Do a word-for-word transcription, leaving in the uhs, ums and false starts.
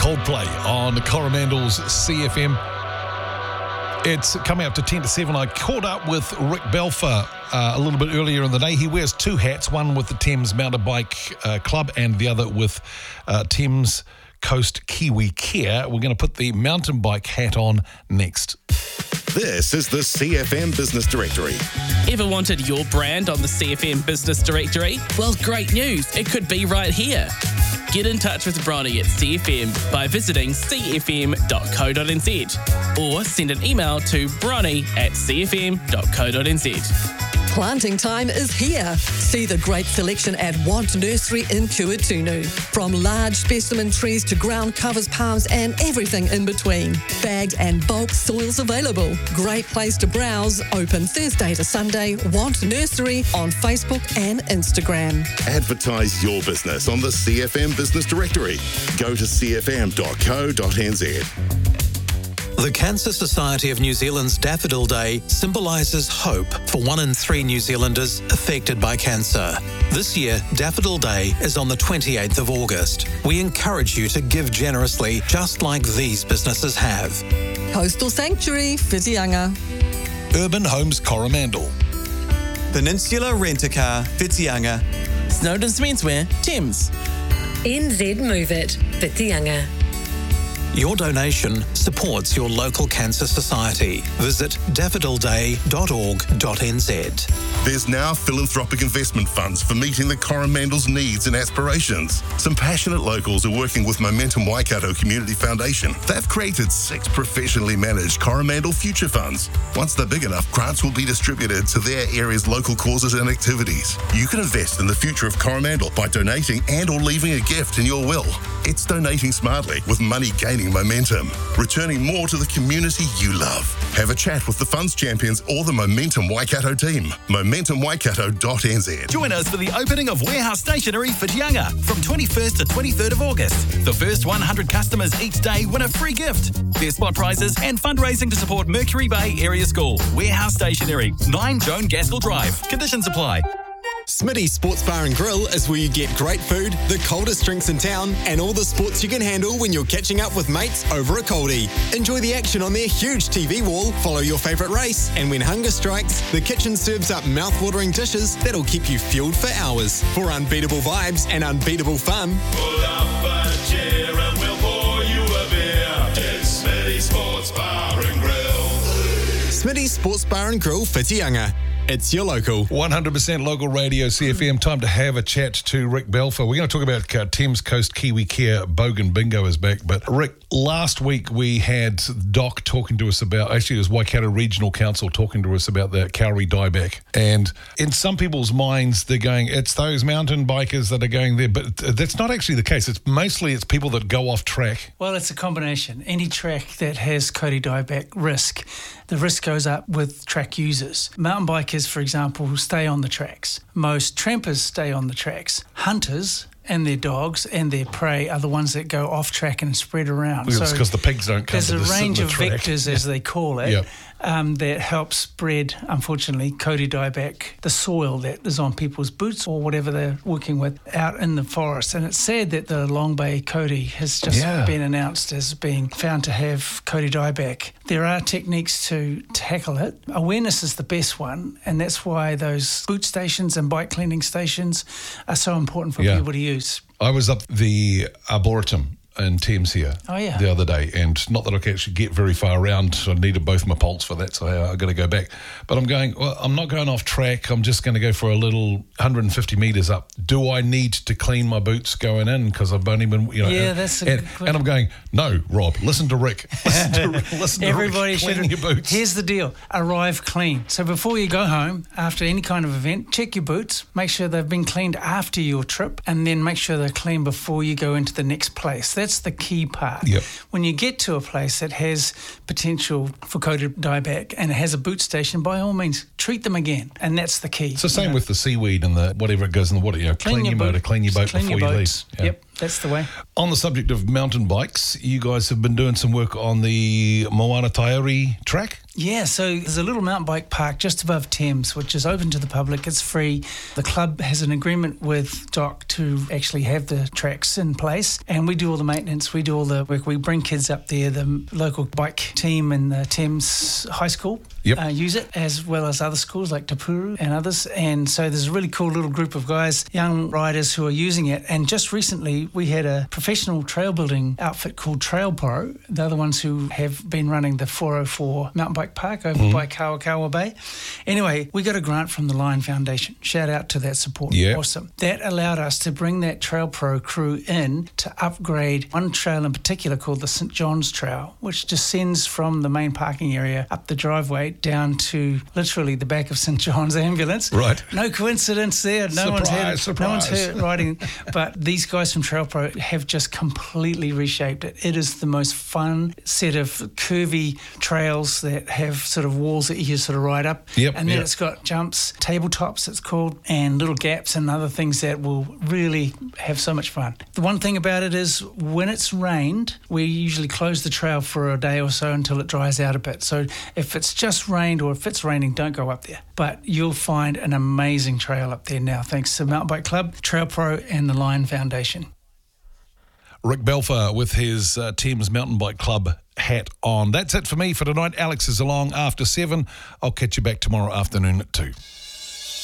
Coldplay on Coromandel's C F M. It's coming up to ten to seven. I caught up with Rick Belfer uh, a little bit earlier in the day. He wears two hats, one with the Thames Mountain Bike uh, Club and the other with uh, Thames Coast Kiwi Care. We're going to put the mountain bike hat on next. This is the C F M Business Directory. Ever wanted your brand on the C F M Business Directory? Well, great news. It could be right here. Get in touch with Bronny at C F M by visiting c f m dot co dot n z or send an email to bronny at c f m dot co dot n z. Planting time is here. See the great selection at Want Nursery in Kuatunu. From large specimen trees to ground covers, palms and everything in between. Bagged and bulk soils available. Great place to browse. Open Thursday to Sunday. Want Nursery on Facebook and Instagram. Advertise your business on the C F M Business Directory. Go to c f m dot co dot n z. The Cancer Society of New Zealand's Daffodil Day symbolises hope for one in three New Zealanders affected by cancer. This year, Daffodil Day is on the twenty-eighth of August. We encourage you to give generously, just like these businesses have. Coastal Sanctuary, Whitianga. Urban Homes Coromandel. Peninsula Rent-A-Car, Whitianga. Snowden's Menswear, Thames. N Z Move It, Whitianga. Your donation supports your local cancer society. Visit daffodil day dot org dot n z. There's now philanthropic investment funds for meeting the Coromandel's needs and aspirations. Some passionate locals are working with Momentum Waikato Community Foundation. They've created six professionally managed Coromandel Future Funds. Once they're big enough, grants will be distributed to their area's local causes and activities. You can invest in the future of Coromandel by donating and or leaving a gift in your will. It's donating smartly with money gaining momentum, returning more to the community you love. Have a chat with the funds champions or the Momentum Waikato team. momentum waikato dot n z. Join us for the opening of Warehouse Stationery Whitianga from twenty-first to twenty-third of August. The first one hundred customers each day win a free gift. There's spot prizes and fundraising to support Mercury Bay Area School. Warehouse Stationery, nine Joan Gaskell Drive. Conditions apply. Smitty's Sports Bar and Grill is where you get great food, the coldest drinks in town, and all the sports you can handle when you're catching up with mates over a coldie. Enjoy the action on their huge T V wall, follow your favourite race, and when hunger strikes, the kitchen serves up mouth-watering dishes that'll keep you fueled for hours. For unbeatable vibes and unbeatable fun, pull up a chair and we'll pour you a beer. It's Smitty's Sports Bar and Grill. Smitty's Sports Bar and Grill, Whitianga. It's your local. one hundred percent local radio, C F M. Time to have a chat to Rick Belfer. We're going to talk about uh, Thames Coast Kiwi Care. Bogan Bingo is back. But Rick, last week we had Doc talking to us about, actually it was Waikato Regional Council talking to us about the Kauri dieback. And in some people's minds, they're going, it's those mountain bikers that are going there. But that's not actually the case. It's mostly it's people that go off track. Well, it's a combination. Any track that has Kauri dieback risk, the risk goes up with track users. Mountain bikers, for example, stay on the tracks. Most trampers stay on the tracks. Hunters and their dogs and their prey are the ones that go off track and spread around. Well, it's because the pigs don't come to the There's a range of track. vectors, as they call it, yep. um, that help spread, unfortunately, Kauri dieback, the soil that is on people's boots or whatever they're working with out in the forest. And it's sad that the Long Bay Kauri has just yeah. been announced as being found to have Kauri dieback. There are techniques to tackle it. Awareness is the best one, and that's why those boot stations and bike cleaning stations are so important for yeah. people to use. I was up the Arboretum in Thames here oh, yeah. the other day, and not that I can actually get very far around, so I needed both my poles for that, so I got to go back. But I'm going, well, I'm not going off track, I'm just going to go for a little one hundred fifty metres up. Do I need to clean my boots going in? Because I've only been, you know. Yeah, and, that's a and, good question. And I'm going, no, Rob, listen to Rick. Listen to, listen to Everybody Rick, should. clean your boots. Here's the deal, arrive clean. So before you go home, after any kind of event, check your boots, make sure they've been cleaned after your trip, and then make sure they're clean before you go into the next place. That's the key part. Yep. When you get to a place that has potential for Kauri dieback and it has a boot station, by all means, treat them again. And that's the key. It's the same you know? with the seaweed and the whatever it goes in the water. You know, clean, clean your, your motor, clean your boat clean before your you boats. leave. Yeah. Yep. that's the way. On the subject of mountain bikes, you guys have been doing some work on the Moana Tairi track. Yeah, so there's a little mountain bike park just above Thames, which is open to the public. It's free. The club has an agreement with D O C to actually have the tracks in place, and we do all the maintenance. We do all the work. We bring kids up there. The local bike team in the Thames High School Yep. uh, use it, as well as other schools like Te Puru and others. And so there's a really cool little group of guys, young riders who are using it. And just recently, we had a professional trail building outfit called Trail Pro. They're the ones who have been running the four oh four mountain bike park over mm-hmm. by Kawakawa Bay. Anyway, we got a grant from the Lion Foundation. Shout out to that support. Yeah. Awesome. That allowed us to bring that Trail Pro crew in to upgrade one trail in particular called the Saint John's Trail, which descends from the main parking area up the driveway down to literally the back of Saint John's ambulance. Right. No coincidence there. No Surprise, one's had, surprise. no one's hurt riding. But these guys from Trail Pro have just completely reshaped it. It is the most fun set of curvy trails that have sort of walls that you can sort of ride up. Yep, and then yep. it's got jumps, tabletops it's called, and little gaps and other things that will really have so much fun. The one thing about it is when it's rained, we usually close the trail for a day or so until it dries out a bit. So if it's just rained or if it's raining, don't go up there. But you'll find an amazing trail up there now, thanks to Mountain Bike Club, Trail Pro and the Lion Foundation. Rick Belfer with his uh, Thames Mountain Bike Club hat on. That's it for me for tonight. Alex is along after seven. I'll catch you back tomorrow afternoon at two.